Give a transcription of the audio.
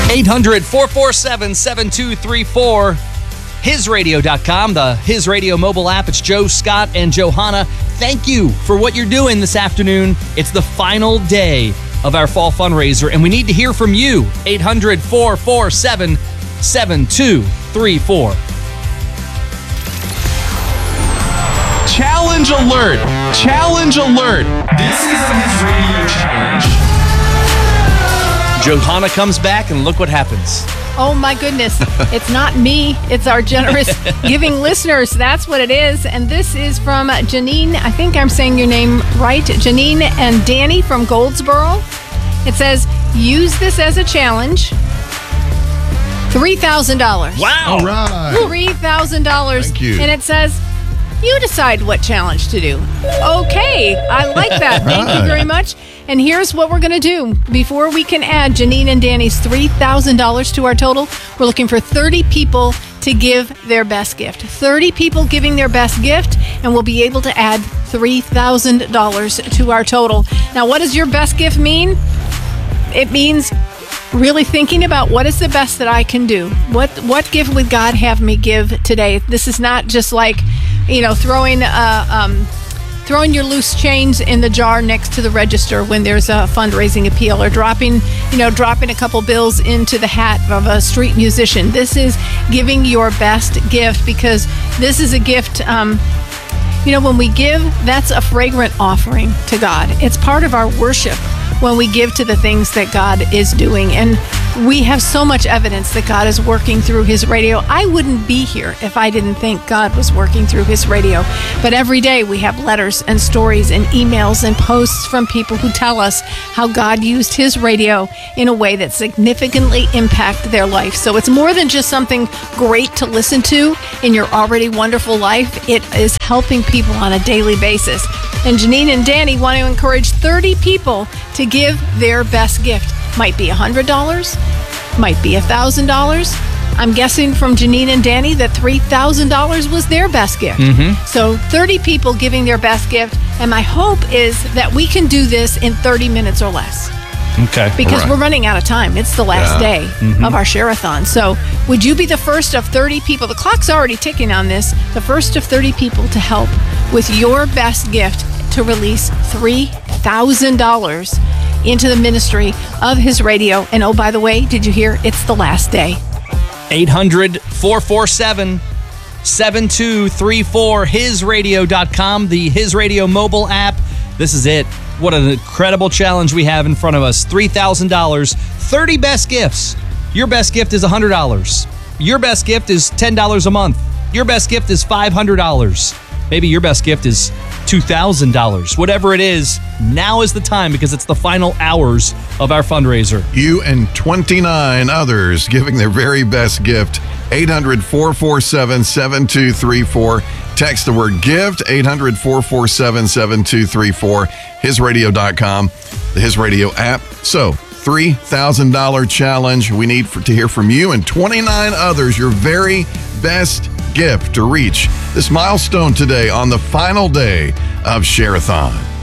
800-447-7234. HisRadio.com, the His Radio mobile app. It's Joe, Scott, and Johanna. Thank you for what you're doing this afternoon. It's the final day of our fall fundraiser, and we need to hear from you. 800-447-7234. Challenge alert! Challenge alert! This is the His Radio Challenge. Johanna comes back, and look what happens. Oh my goodness. It's not me. It's our generous giving listeners. That's what it is. And this is from Janine. I think I'm saying your name right. Janine and Danny from Goldsboro. It says, use this as a challenge. $3,000. Wow. All right. $3,000. Thank you. And it says, you decide what challenge to do. Okay. I like that. Thank you very much. And here's what we're going to do. Before we can add Janine and Danny's $3,000 to our total, we're looking for 30 people to give their best gift. 30 people giving their best gift, and we'll be able to add $3,000 to our total. Now, what does your best gift mean? It means really thinking about what is the best that I can do. What gift would God have me give today? This is not just like, throwing your loose change in the jar next to the register when there's a fundraising appeal, or dropping a couple bills into the hat of a street musician. This is giving your best gift, because this is a gift. When we give, that's a fragrant offering to God. It's part of our worship when we give to the things that God is doing. And we have so much evidence that God is working through His radio. I wouldn't be here if I didn't think God was working through His radio. But every day we have letters and stories and emails and posts from people who tell us how God used His radio in a way that significantly impacted their life. So it's more than just something great to listen to in your already wonderful life. It is helping people on a daily basis. And Janine and Danny want to encourage 30 people to give their best gift. Might be $100, might be $1,000. I'm guessing from Janine and Danny that $3,000 was their best gift. Mm-hmm. So 30 people giving their best gift. And my hope is that we can do this in 30 minutes or less. Okay. Because we're running out of time. It's the last day of our share-a-thon. So would you be the first of 30 people? The clock's already ticking on this. The first of 30 people to help with your best gift to release $3,000 into the ministry of His radio. And oh, by the way, did you hear? It's the last day. 800-447-7234. HisRadio.com, the His Radio mobile app. This is it. What an incredible challenge we have in front of us. $3,000, 30 best gifts. Your best gift is $100. Your best gift is $10 a month. Your best gift is $500. Maybe your best gift is $2,000. Whatever it is, now is the time, because it's the final hours of our fundraiser. You and 29 others giving their very best gift. 800-447-7234. Text the word GIFT, 800-447-7234. HisRadio.com, the His Radio app. So, $3,000 challenge. We need to hear from you and 29 others, your very best gift to reach this milestone today on the final day of Share-a-thon.